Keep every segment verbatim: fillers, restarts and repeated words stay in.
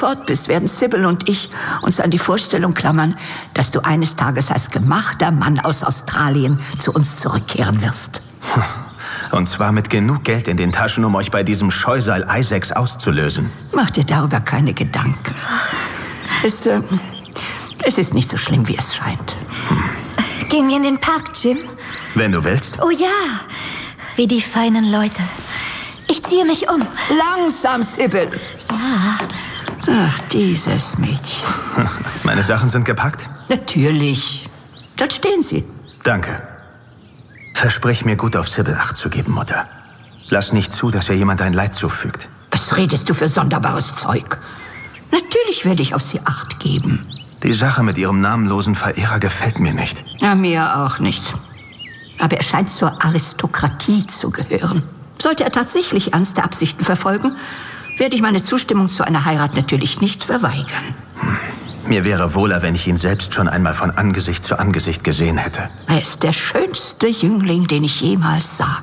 fort bist, werden Sybil und ich uns an die Vorstellung klammern, dass du eines Tages als gemachter Mann aus Australien zu uns zurückkehren wirst. Und zwar mit genug Geld in den Taschen, um euch bei diesem Scheusal Isaacs auszulösen. Mach dir darüber keine Gedanken. Es, äh, es ist nicht so schlimm, wie es scheint. Hm. Gehen wir in den Park, Jim? Wenn du willst. Oh ja, wie die feinen Leute. Ich ziehe mich um. Langsam, Sybil. Ja. Ach, dieses Mädchen. Meine Sachen sind gepackt? Natürlich. Dort stehen sie. Danke. Versprich mir, gut auf Sybil Acht zu geben, Mutter. Lass nicht zu, dass ihr jemand ein Leid zufügt. Was redest du für sonderbares Zeug? Natürlich werde ich auf sie Acht geben. Die Sache mit ihrem namenlosen Verehrer gefällt mir nicht. Ja, mir auch nicht. Aber er scheint zur Aristokratie zu gehören. Sollte er tatsächlich ernste Absichten verfolgen, werde ich meine Zustimmung zu einer Heirat natürlich nicht verweigern. Hm. Mir wäre wohler, wenn ich ihn selbst schon einmal von Angesicht zu Angesicht gesehen hätte. Er ist der schönste Jüngling, den ich jemals sah.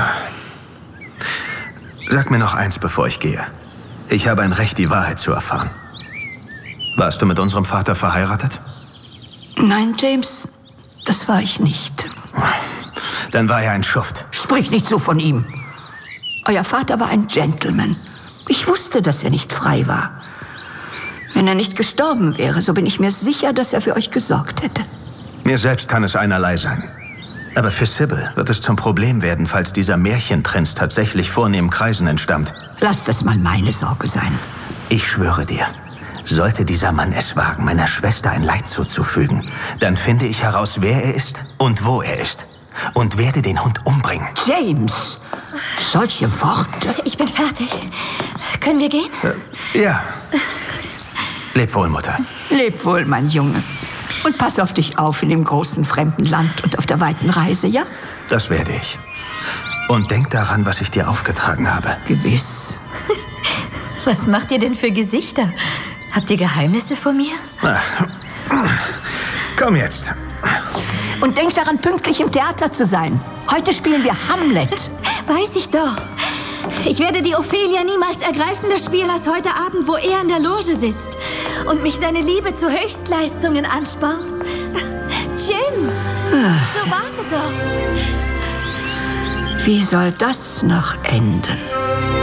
Sag mir noch eins, bevor ich gehe. Ich habe ein Recht, die Wahrheit zu erfahren. Warst du mit unserem Vater verheiratet? Nein, James, das war ich nicht. Dann war er ein Schuft. Sprich nicht so von ihm. Euer Vater war ein Gentleman. Ich wusste, dass er nicht frei war. Wenn er nicht gestorben wäre, so bin ich mir sicher, dass er für euch gesorgt hätte. Mir selbst kann es einerlei sein. Aber für Sybil wird es zum Problem werden, falls dieser Märchenprinz tatsächlich vornehmen Kreisen entstammt. Lass das mal meine Sorge sein. Ich schwöre dir, sollte dieser Mann es wagen, meiner Schwester ein Leid zuzufügen, dann finde ich heraus, wer er ist und wo er ist. Und werde den Hund umbringen. James, solche Worte. Ich bin fertig. Können wir gehen? Äh, ja. Leb wohl, Mutter. Leb wohl, mein Junge. Und pass auf dich auf in dem großen fremden Land und auf der weiten Reise, ja? Das werde ich. Und denk daran, was ich dir aufgetragen habe. Gewiss. Was macht ihr denn für Gesichter? Habt ihr Geheimnisse vor mir? Na, komm jetzt. Und denk daran, pünktlich im Theater zu sein. Heute spielen wir Hamlet. Weiß ich doch. Ich werde die Ophelia niemals ergreifender spielen als heute Abend, wo er in der Loge sitzt und mich seine Liebe zu Höchstleistungen anspornt. Jim, so warte doch. Wie soll das noch enden?